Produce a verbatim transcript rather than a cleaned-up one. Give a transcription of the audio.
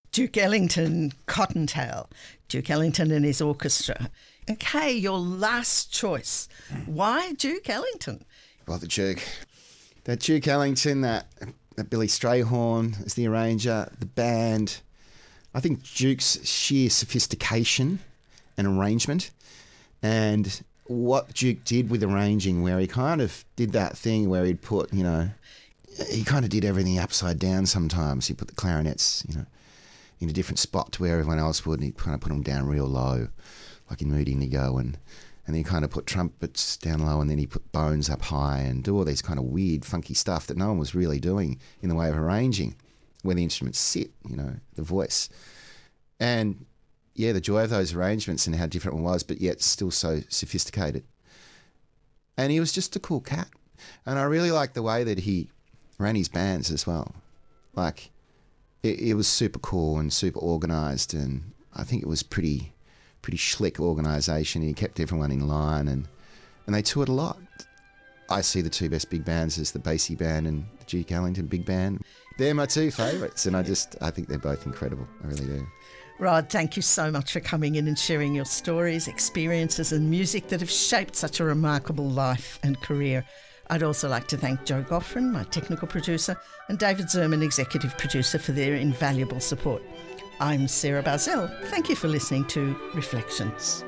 Duke Ellington, Cottontail, Duke Ellington and his orchestra. Okay, your last choice. Why Duke Ellington? Well, the Duke. That Duke Ellington, that, that Billy Strayhorn as the arranger, the band. I think Duke's sheer sophistication and arrangement, and what Duke did with arranging, where he kind of did that thing where he'd put, you know, he kind of did everything upside down sometimes. He put the clarinets, you know, in a different spot to where everyone else would, and he kind of put them down real low, like in Moody Indigo, and, and then he kind of put trumpets down low, and then he put bones up high, and do all these kind of weird, funky stuff that no one was really doing in the way of arranging, where the instruments sit, you know, the voice. And yeah, the joy of those arrangements and how different one was, but yet still so sophisticated. And he was just a cool cat. And I really liked the way that he ran his bands as well. Like, it, it was super cool and super organised, and I think it was pretty pretty schlick organisation. He kept everyone in line, and, and they toured a lot. I see the two best big bands as the Basie Band and the Duke Ellington Big Band. They're my two favourites, and I just, I think they're both incredible. I really do. Rod, thank you so much for coming in and sharing your stories, experiences and music that have shaped such a remarkable life and career. I'd also like to thank Joe Goffrin, my technical producer, and David Zerman, executive producer, for their invaluable support. I'm Sarah Barzell. Thank you for listening to Reflections.